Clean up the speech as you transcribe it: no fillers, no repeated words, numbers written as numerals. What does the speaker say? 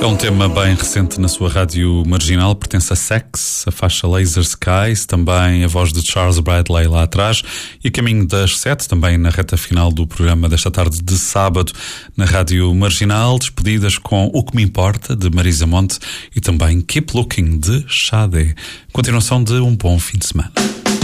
É um tema bem recente na sua rádio marginal, pertence a Sex, a faixa Laser Skies, também a voz de Charles Bradley lá atrás, e a caminho das 7, também na reta final do programa desta tarde de sábado, na rádio marginal, despedidas com O Que Me Importa, de Marisa Monte, e também Keep Looking, de Xade. Continuação de um bom fim de semana.